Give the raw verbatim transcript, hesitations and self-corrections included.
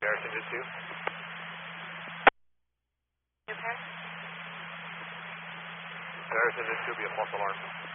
Garrison to two. Okay. Garrison to two, be a false alarm.